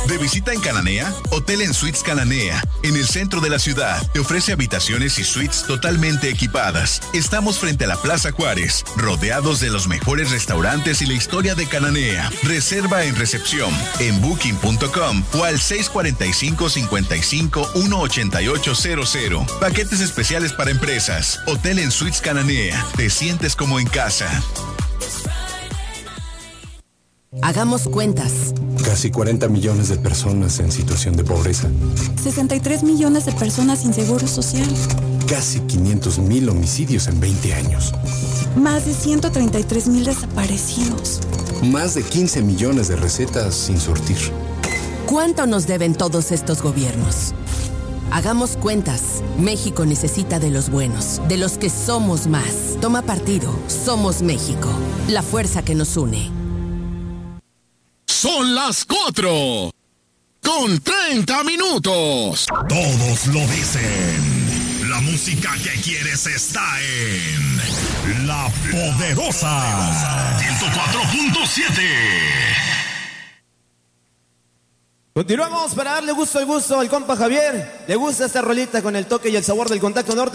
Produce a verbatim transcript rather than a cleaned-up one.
¿De visita en Cananea? Hotel en Suites Cananea, en el centro de la ciudad. Te ofrece habitaciones y suites totalmente equipadas. Estamos frente a la Plaza Juárez, rodeados de los mejores restaurantes y la historia de Cananea. Reserva en recepción, en booking punto com o al seis cuatro cinco, cinco cinco, uno ocho ocho cero cero. Paquetes especiales para empresas. Hotel en Suites Cananea. Te sientes como en casa. Hagamos cuentas. Casi cuarenta millones de personas en situación de pobreza. sesenta y tres millones de personas sin seguro social. Casi quinientos mil homicidios en veinte años. Más de ciento treinta y tres mil desaparecidos. Más de quince millones de recetas sin surtir. ¿Cuánto nos deben todos estos gobiernos? Hagamos cuentas. México necesita de los buenos, de los que somos más. Toma partido. Somos México. La fuerza que nos une. Son las cuatro con treinta minutos. Todos lo dicen. La música que quieres está en La Poderosa ciento cuatro punto siete. Continuamos para darle gusto al gusto al compa Javier. Le gusta esta rolita con el toque y el sabor del Contacto Norte.